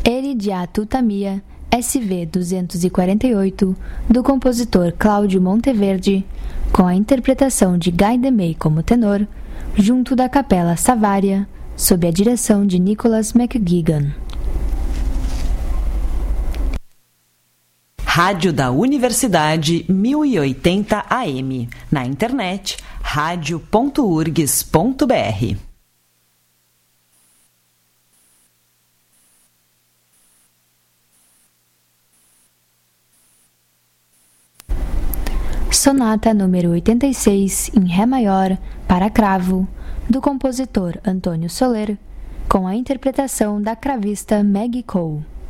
Eridiatutamia, SV 248, do compositor Cláudio Monteverde, com a interpretação de Guy Demey como tenor, junto da Capela Savária, sob a direção de Nicholas McGuigan. Rádio da Universidade 1080 AM. Na internet, radio.urgs.br. Sonata número 86, em Ré maior, para cravo, do compositor Antônio Soler, com a interpretação da cravista Maggie Cole.